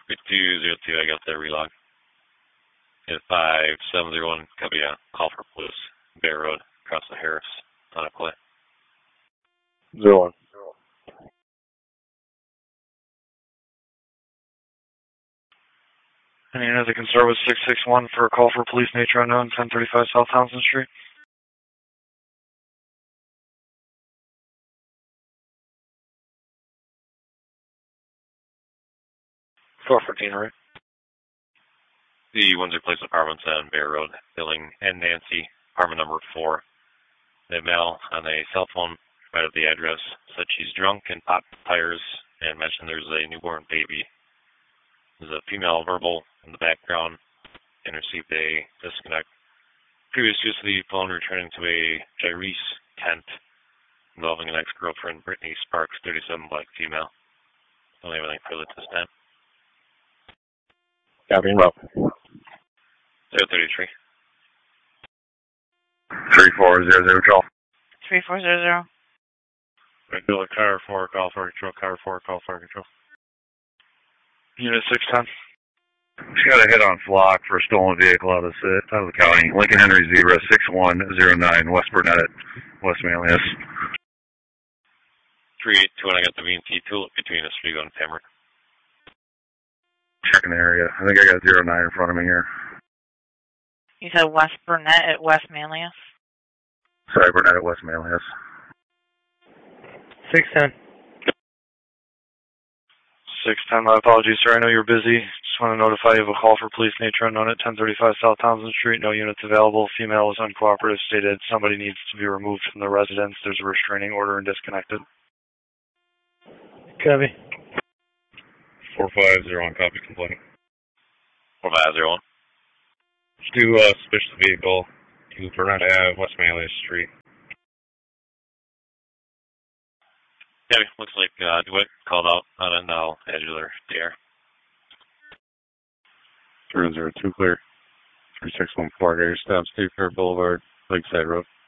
202, I got the relog. At 5701, copy a call for police. Bear Road, across the Harris, on a Clay. 01. And unit that can start with 661 for a call for police, nature unknown, 1035 South Townsend Street. 414, right? The Windsor Place Apartments on Bear Road, Billing and Nancy, apartment number 4. The male on a cell phone provided the address, said she's drunk and popped tires, and mentioned there's a newborn baby. There's a female verbal in the background and received a disconnect. Previous use of the phone returning to a Gyrese tent involving an ex-girlfriend, Brittany Sparks, 37, black female. Don't have anything further to this time. Copy and route. 033. 3400 Control. 3400. Regular car 4, call for control, car 4, call for control. Unit 610. She got a hit on Flock for a stolen vehicle out of the county. Lincoln Henry Zebra 6109 West Burnett, West Manlius. 382, and I got the V&T tulip between Oswego and Pembroke. Checking the area. I think I got 09 in front of me here. You said West Burnett at West Manlius? Sorry, Burnett at West Manlius. 610. 610, my apologies, sir. I know you're busy. Just want to notify you of a call for police, nature unknown at 1035 South Townsend Street. No units available. Female is uncooperative. Stated somebody needs to be removed from the residence. There's a restraining order and disconnected. Copy. 4501, copy complaint. 4501. Let's do suspicious vehicle to Burnett Ave, West Manlius Street. Yeah, looks like DeWitt called out on a now Adular DR. 302 clear. 3614 Gary Stop, State Fair Boulevard, Lakeside Road.